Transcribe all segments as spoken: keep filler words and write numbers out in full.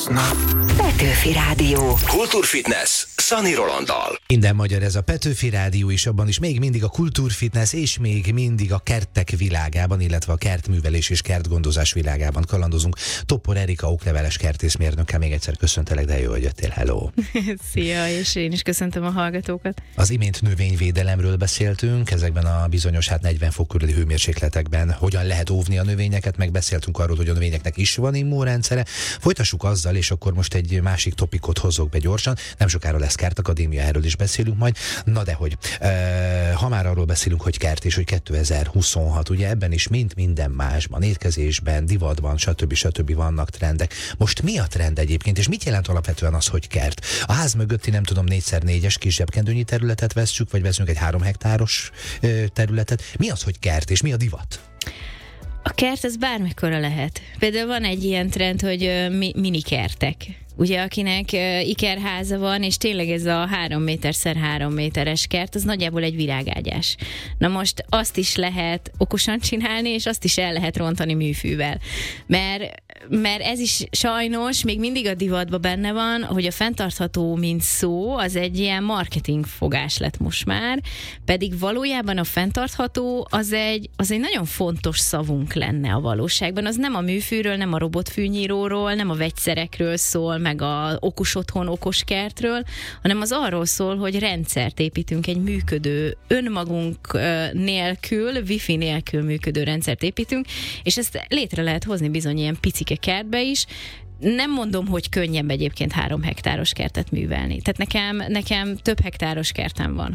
hoznak. Petőfi Rádió. Kultúrfitness Szani Rolanddal. Minden magyar ez a Petőfi Rádió, és abban is még mindig a kultúrfitness, és még mindig a kertek világában, illetve a kertművelés és kertgondozás világában kalandozunk. Topor Erika okleveles kertészmérnökkel még egyszer köszöntelek, de jó, hogy jöttél. Hello! Szia, és én is köszöntöm a hallgatókat. Az imént növényvédelemről beszéltünk, ezekben a bizonyos hát negyven fok körüli hőmérsékletekben hogyan lehet óvni a növényeket, meg beszéltünk arról, hogy a növényeknek is van immunrendszere. Folytassuk azzal, és akkor most egy másik topikot hozok be gyorsan. Nem sokára lesz Kertakadémia, erről is beszélünk majd. Na de hogy, e, ha már arról beszélünk, hogy kert, és hogy kétezer-huszonhat, ugye ebben is mint minden másban, étkezésben, divatban, stb. stb. Vannak trendek. Most mi a trend egyébként, és mit jelent alapvetően az, hogy kert? A ház mögötti, nem tudom, négy szer négyes kis zsebkendőnyi területet vesszük, vagy veszünk egy három hektáros területet. Mi az, hogy kert, és mi a divat? A kert az bármekkora lehet. Például van egy ilyen trend, hogy mi- minikertek. Ugye, akinek uh, ikerháza van, és tényleg ez a három méter szer három méteres kert, az nagyjából egy virágágyás. Na most azt is lehet okosan csinálni, és azt is el lehet rontani műfűvel. Mert, mert ez is sajnos még mindig a divatba benne van, hogy a fenntartható, mint szó, az egy ilyen marketing fogás lett most már, pedig valójában a fenntartható az egy, az egy nagyon fontos szavunk lenne a valóságban. Az nem a műfűről, nem a robotfűnyíróról, nem a vegyszerekről szól, meg a okos otthon, okos kertről, hanem az arról szól, hogy rendszert építünk, egy működő, önmagunk nélkül, wifi nélkül működő rendszert építünk, és ezt létre lehet hozni bizony ilyen picike kertbe is. Nem mondom, hogy könnyebb egyébként három hektáros kertet művelni. Tehát nekem, nekem több hektáros kertem van.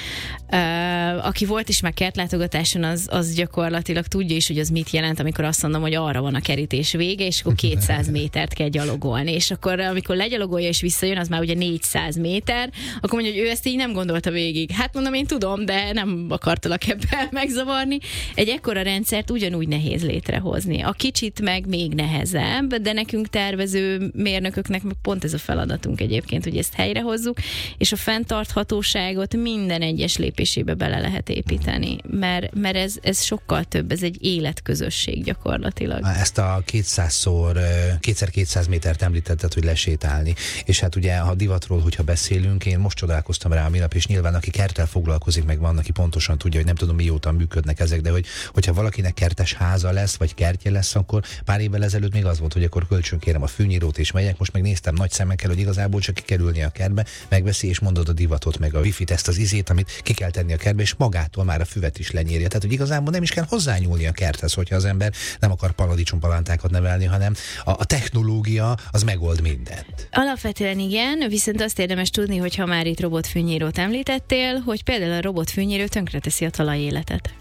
Uh, aki volt is már kertlátogatáson, az, az gyakorlatilag tudja is, hogy az mit jelent, amikor azt mondom, hogy arra van a kerítés vége, és akkor kétszáz métert kell gyalogolni. És akkor, amikor legyalogolja és visszajön, az már ugye négyszáz méter, akkor mondja, hogy ő ezt így nem gondolta végig. Hát mondom, én tudom, de nem akartalak ebben megzavarni. Egy ekkora rendszert ugyanúgy nehéz létrehozni. A kicsit meg még nehezebb, de nekünk tervező mérnököknek meg pont ez a feladatunk egyébként, hogy ezt helyrehozzuk, és a fenntarthatóságot minden egyes lépésébe bele lehet építeni, mert, mert ez, ez sokkal több, ez egy életközösség gyakorlatilag. Ezt a kétszázszor, kétszer-kétszáz métert említetted, hogy lesétálni, és hát ugye a divatról, hogyha beszélünk, én most csodálkoztam rá a minap, és nyilván aki kerttel foglalkozik, meg van, aki pontosan tudja, hogy nem tudom mióta működnek ezek, de hogy, hogyha valakinek kertes háza lesz, vagy kertje lesz, akkor pár évvel ezelőtt még az volt, hogy akkor kölcsönkérem a fűnyírót és megyek, most meg néztem nagy szemekkel, hogy igazából csak kikerülni a kertbe, megveszi és mondod a divatot, meg a wifi-t, ezt az izét, amit ki kell tenni a kertbe, és magától már a füvet is lenyírja. Tehát, hogy igazából nem is kell hozzányúlni a kerthez, hogyha az ember nem akar paradicsompalántákat nevelni, hanem a, a technológia az megold mindent. Alapvetően igen, viszont azt érdemes tudni, hogy ha már itt robotfűnyírót említettél, hogy például a robotfűnyíró tönkreteszi a talajéletet.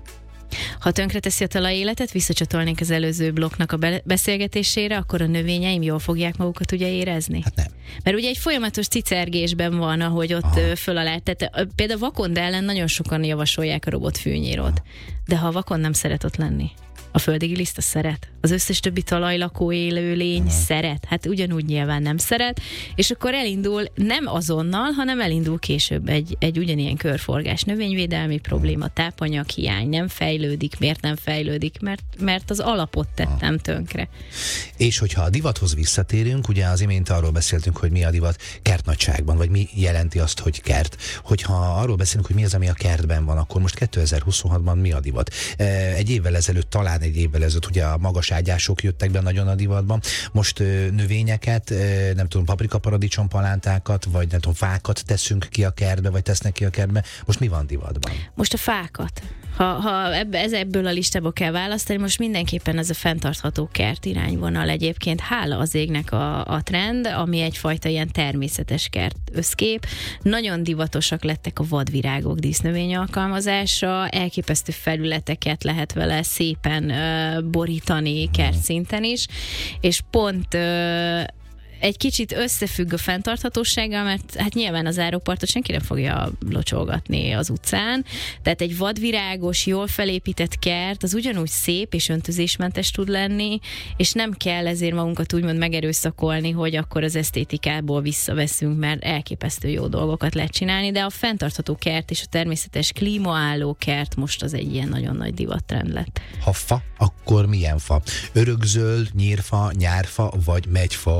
Ha tönkreteszi a talajéletet, visszacsatolnék az előző blokknak a be- beszélgetésére, akkor a növényeim jól fogják magukat ugye érezni? Hát nem. Mert ugye egy folyamatos cicergésben van, ahogy ott Aha. föl alá. Tehát például vakond ellen nagyon sokan javasolják a robotfűnyírót. De ha a vakond nem szeret ott lenni, a földi giliszta szeret. Az összes többi talajlakó élőlény Aha. szeret. Hát ugyanúgy nyilván nem szeret, és akkor elindul nem azonnal, hanem elindul később egy, egy ugyanilyen körforgás. Növényvédelmi probléma, tápanyag hiány, nem fejlődik. Miért nem fejlődik? Mert, mert az alapot tettem Aha. tönkre. És hogyha a divathoz visszatérünk, ugye az imént arról beszéltünk, hogy mi a divat kertnagyságban, vagy mi jelenti azt, hogy kert. Hogyha arról beszélünk, hogy mi az, ami a kertben van, akkor most kétezer-huszonhatban mi a divat? Egy évvel ezelőtt, talán egy évvel ezelőtt ugye a magas ágyások jöttek be nagyon a divatban. Most ö, növényeket, ö, nem tudom, paprika paradicsom palántákat, vagy nem tudom, fákat teszünk ki a kertbe, vagy tesznek ki a kertbe. Most mi van divatban? Most a fákat. Ha, ha ebbe, ez ebből a listából kell választani, most mindenképpen ez a fenntartható kert irányvonal egyébként. Hála az égnek a, a trend, ami egyfajta ilyen természetes kert összkép. Nagyon divatosak lettek a vadvirágok dísznövény alkalmazása, elképesztő felületeket lehet vele szépen uh, borítani kertszinten is, és pont uh, egy kicsit összefügg a fenntarthatósággal, mert hát nyilván az árópartot senki nem fogja locsolgatni az utcán, tehát egy vadvirágos, jól felépített kert, az ugyanúgy szép és öntözésmentes tud lenni, és nem kell ezért magunkat úgymond megerőszakolni, hogy akkor az esztétikából visszaveszünk, mert elképesztő jó dolgokat lehet csinálni, de a fenntartható kert és a természetes klímaálló kert most az egy ilyen nagyon nagy divattrend lett. Ha fa, akkor milyen fa? Örökzöld, nyírfa, nyárfa, vagy megyfa, barack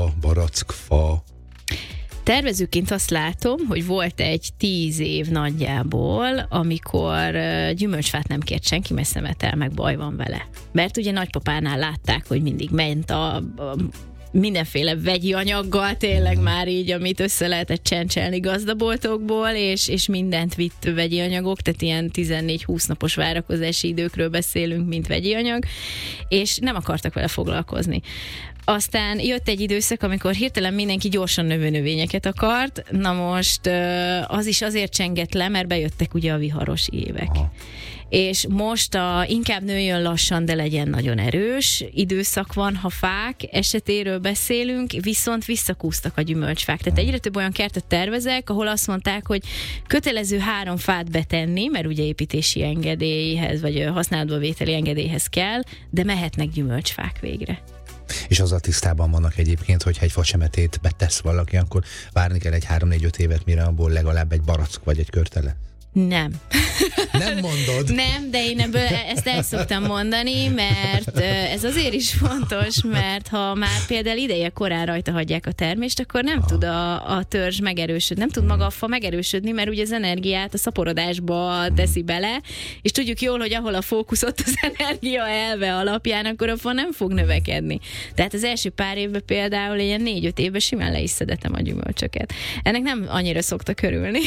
barackfa? Tervezőként azt látom, hogy volt egy tíz év nagyjából, amikor uh, gyümölcsfát nem kért senki, mert szemetel, meg baj van vele. Mert ugye nagypapánál látták, hogy mindig ment a, a mindenféle vegyi anyaggal, tényleg már így, amit össze lehetett csencselni gazdaboltokból, és, és mindent vitt vegyi anyagok, tehát ilyen tizennégy-húsz napos várakozási időkről beszélünk, mint vegyi anyag, és nem akartak vele foglalkozni. Aztán jött egy időszak, amikor hirtelen mindenki gyorsan növő növényeket akart, na most az is azért csengett le, mert bejöttek ugye a viharos évek. Aha. És most a inkább nőjön lassan, de legyen nagyon erős időszak van, ha fák esetéről beszélünk, viszont visszakúztak a gyümölcsfák. Tehát egyre több olyan kertet tervezek, ahol azt mondták, hogy kötelező három fát betenni, mert ugye építési engedélyhez, vagy használatba vételi engedélyhez kell, de mehetnek gyümölcsfák végre. És azzal tisztában vannak egyébként, hogyha egy facsemetét betesz valaki, akkor várni kell egy három-négy-öt évet, mire abból legalább egy barack vagy egy körtele? Nem. Nem mondod? Nem, de én ebből ezt el szoktam mondani, mert ez azért is fontos, mert ha már például ideje korán rajta hagyják a termést, akkor nem Aha. tud a, a törzs megerősödni, nem tud maga a fa megerősödni, mert ugye az energiát a szaporodásba teszi bele, és tudjuk jól, hogy ahol a fókusz ott az energia elve alapján, akkor a fa nem fog növekedni. Tehát az első pár évben például ilyen négy-öt évben simán le is szedetem a gyümölcsöket. Ennek nem annyira szoktak örülni.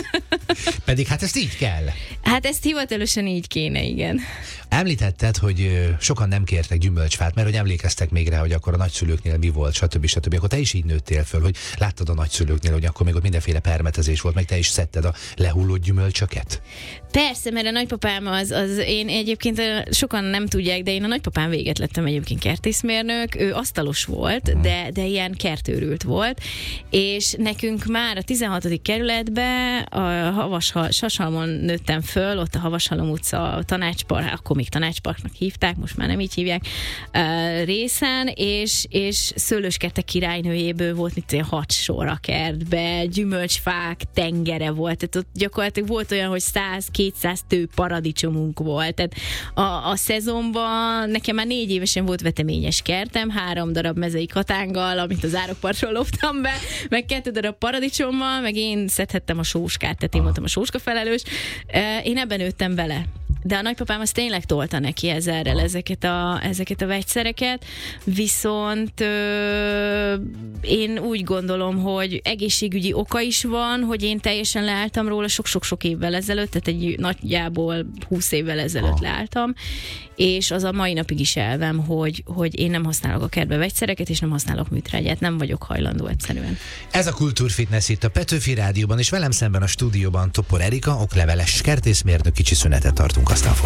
Pedig hát ezt így kell. Hát ezt hivatalosan így kéne, igen. Említetted, hogy sokan nem kértek gyümölcsfát, mert hogy emlékeztek még rá, hogy akkor a nagyszülőknél mi volt, stb. stb. Akkor te is így nőttél föl, hogy láttad a nagyszülőknél, hogy akkor még ott mindenféle permetezés volt, meg te is szedted a lehullott gyümölcsöket? Persze, mert a nagypapám az, az én egyébként sokan nem tudják, de én a nagypapám véget lettem egyébként kertészmérnök, ő asztalos volt, hmm. de, de ilyen kertőrült volt, és nekünk már a tizenhatodik kerületben a Havas, Sasalmon nőttem föl, ott a Havashalom utca a Tanácspark, akkor még Tanácsparknak hívták, most már nem így hívják, uh, részen, és, és szőlőskertek királynőjéből volt mit olyan hat sor a kertbe, gyümölcsfák tengere volt, tehát ott gyakorlatilag volt olyan, hogy száz-kétszáz tő paradicsomunk volt, tehát a, a szezonban nekem már négy évesen volt veteményes kertem, három darab mezei katánggal, amit az árokpartról loptam be, meg kettő darab paradicsommal, meg én szedhettem a sóskát, tehát én voltam a sóska felelős, uh, én ebben nőttem bele. De a nagypapám az tényleg tolta neki ezerrel ezeket a, ezeket a vegyszereket, viszont ö, én úgy gondolom, hogy egészségügyi oka is van, hogy én teljesen leálltam róla sok-sok-sok évvel ezelőtt, tehát egy nagyjából húsz évvel ezelőtt leálltam, és az a mai napig is elvem, hogy, hogy én nem használok a kertbe vegyszereket, és nem használok műtrágyát, nem vagyok hajlandó egyszerűen. Ez a Kultúrfitness itt a Petőfi Rádióban, és velem szemben a stúdióban Topor Erika, okleveles kertészmérnök, kicsi szünetet tartunk, aztán